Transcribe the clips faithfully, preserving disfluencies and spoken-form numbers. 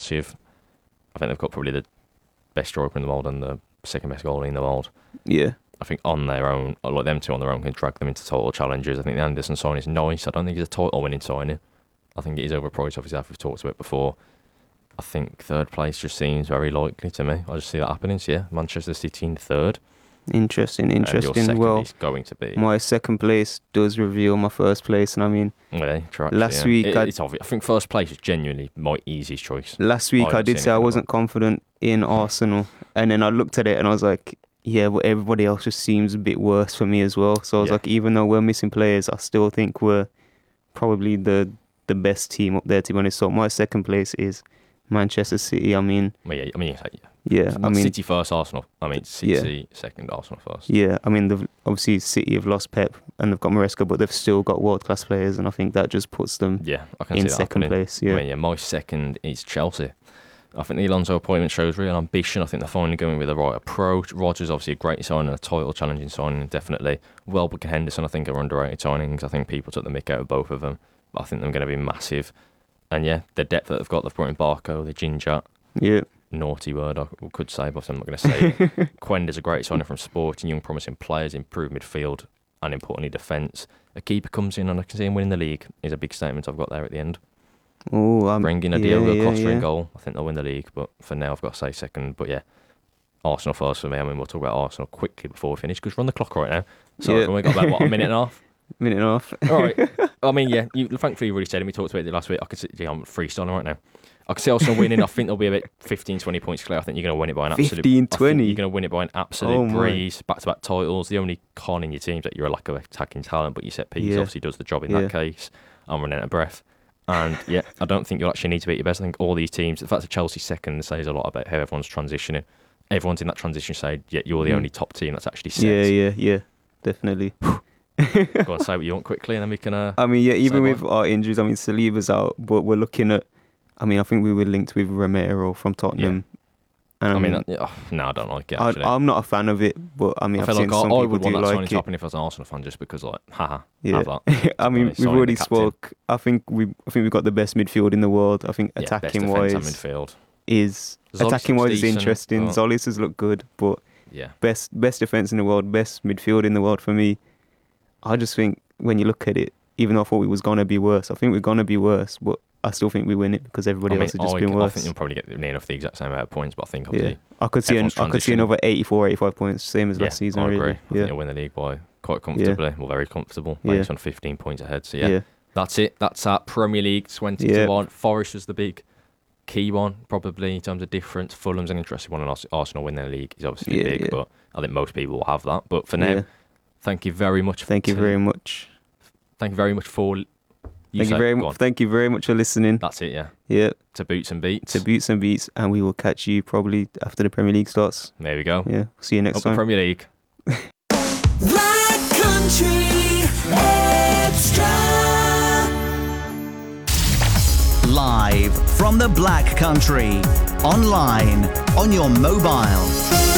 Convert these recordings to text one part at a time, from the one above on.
massive. I think they've got probably the best striker in the world and the second best goalie in the world. Yeah. I think on their own, like them two on their own, can drag them into title challenges. I think the Anderson signing is nice. I don't think it's a title winning signing. I think it is overpriced, obviously, as we've talked about before. I think third place just seems very likely to me. I just see that happening. So yeah, Manchester City in third. Interesting, interesting. And your second well, is going to be my second place does reveal my first place, and I mean, yeah, true, last yeah. week it, I, it's obvious. I think first place is genuinely my easiest choice. Last week I, I did say I wasn't confident in Arsenal, and then I looked at it and I was like, yeah, but everybody else just seems a bit worse for me as well. So I was yeah. like, even though we're missing players, I still think we're probably the the best team up there, to be honest. So my second place is Manchester City. I mean, well, yeah, I mean, yeah. Yeah, I mean, City first, Arsenal. I mean, City yeah. second, Arsenal first. Yeah, I mean, they've, obviously City have lost Pep and they've got Maresca, but they've still got world class players, and I think that just puts them yeah, I can in see that second happening. place. Yeah. I mean, yeah, my second is Chelsea. I think the Alonso appointment shows real ambition. I think they're finally going with the right approach. Rodgers, obviously, a great signing, a title challenging signing, definitely. Welbeck and Henderson, I think, are underrated signings. I think people took the mick out of both of them, but I think they're going to be massive. And yeah, the depth that they've got, they've brought in Barco, the Ginger. Yeah. Naughty word I could say, but I'm not going to say it. Quender's a great signing from Sporting, young promising players, improved midfield, and importantly defence. A keeper comes in and I can see him winning the league is a big statement I've got there at the end. Oh, um, Bringing a yeah, Diogo yeah, Costa yeah. in goal, I think they'll win the league, but for now I've got to say second. But yeah, Arsenal first for me. I mean, we'll talk about Arsenal quickly before we finish because we're on the clock right now. So Yeah. we've got about, what, a minute and a half? Minute and a half. All right. I mean, yeah, you, thankfully you really said it. We talked about it last week. I could see, yeah, I'm freestyling right now. I can see Arsenal winning. I think they'll be about fifteen, twenty points clear. I think you're going to win it by an absolute... fifteen, twenty? You're going to win it by an absolute Oh, my. breeze. Back-to-back titles. The only con in your team is that you're a lack of attacking talent, but your set piece Yeah. obviously does the job in Yeah. that case. I'm running out of breath. And yeah, I don't think you'll actually need to beat your best. I think all these teams, the fact that Chelsea's second says a lot about how everyone's transitioning. Everyone's in that transition stage, yet you're the Mm. only top team that's actually set. Yeah, yeah, yeah. Definitely. Go on, say what you want quickly and then we can... Uh, I mean, yeah, even Say with our injuries, I mean, Saliba's out, but we're looking at... I mean, I think we were linked with Romero from Tottenham. And I mean, that, yeah, oh, no, I don't like it, I, actually. I'm not a fan of it, but I mean, I I've feel seen like I, some I people would want do that signing like to it. happen if I was an Arsenal fan, just because, like, haha, Yeah. have that. I mean, Signing we've the already captain. spoke. I think we, I think we've got the best midfield in the world. I think Yeah, best attacking defence wise and midfield. is Zolis attacking looks wise is decent, interesting. but- Zolis has looked good, but Yeah. best best defense in the world, best midfield in the world for me. I just think when you look at it, even though I thought we was gonna be worse, I think we're gonna be worse, but I still think we win it because everybody I mean, else has just I, been I worse. think you'll probably get near enough the exact same amount of points, but I think yeah, obviously... I could see an, everyone's I could see transitioning. another eighty-four, eighty-five points, same as Yeah, last season. I agree. Really. I think Yeah, you'll win the league by quite comfortably. Well, very comfortable, Yeah. based on fifteen points ahead. So yeah, yeah, that's it. That's our Premier League twenty Yeah. to one. Forest was the big key one, probably, in terms of difference. Fulham's an interesting one, and Ars- Arsenal win their league is obviously Yeah, big, yeah. but I think most people will have that. But for now, yeah. thank you very much. Thank you to- very much. Thank you very much for... You Thank say, you very go much. on. Thank you very much for listening. That's it, yeah. Yeah, To Boots and Beats. to Boots and Beats, and we will catch you probably after the Premier League starts. There we go. Yeah, see you next Up the time. Premier League. Black Country Extra. Live from the Black Country. Online, on your mobile.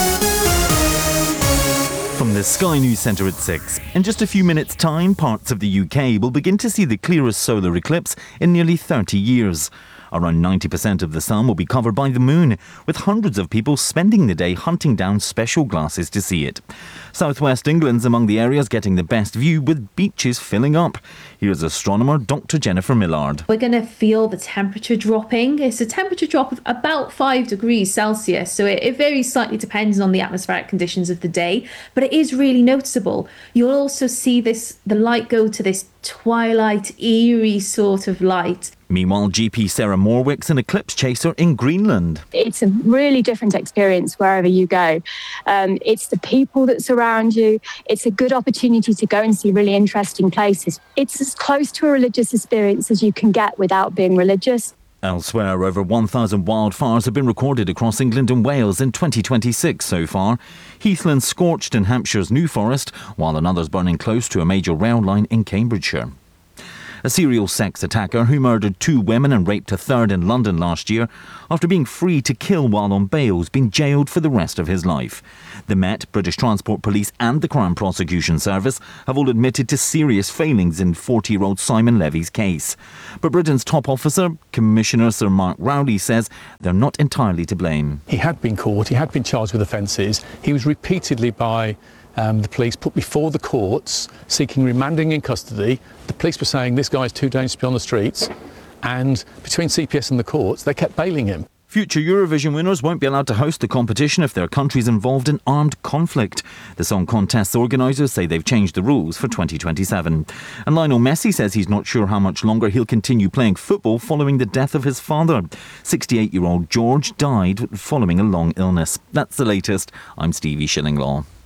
From the Sky News Centre at six. In just a few minutes' time, parts of the U K will begin to see the clearest solar eclipse in nearly thirty years. Around ninety percent of the sun will be covered by the moon, with hundreds of people spending the day hunting down special glasses to see it. Southwest England's among the areas getting the best view, with beaches filling up. Here's astronomer Doctor Jennifer Millard. We're going to feel the temperature dropping. It's a temperature drop of about five degrees Celsius, so it, it varies slightly depending on the atmospheric conditions of the day, but it is really noticeable. You'll also see this the light go to this twilight, eerie sort of light. Meanwhile, G P Sarah Morwick's an eclipse chaser in Greenland. It's a really different experience wherever you go. Um, it's the people that surround you. It's a good opportunity to go and see really interesting places. It's as close to a religious experience as you can get without being religious. Elsewhere, over one thousand wildfires have been recorded across England and Wales in twenty twenty-six so far. Heathland scorched in Hampshire's New Forest, while another's burning close to a major rail line in Cambridgeshire. a serial sex attacker who murdered two women and raped a third in London last year, after being free to kill while on bail, has been jailed for the rest of his life. The Met, British Transport Police and the Crown Prosecution Service have all admitted to serious failings in forty-year-old Simon Levy's case. But Britain's top officer, Commissioner Sir Mark Rowley, says they're not entirely to blame. He had been caught, he had been charged with offences. He was repeatedly by um, the police put before the courts, seeking remanding in custody. The police were saying this guy's too dangerous to be on the streets, and between C P S and the courts, they kept bailing him. Future Eurovision winners won't be allowed to host the competition if their country's involved in armed conflict. The song contest's organisers say they've changed the rules for twenty twenty-seven. And Lionel Messi says he's not sure how much longer he'll continue playing football following the death of his father. sixty-eight-year-old George died following a long illness. That's the latest. I'm Stevie Shillinglaw.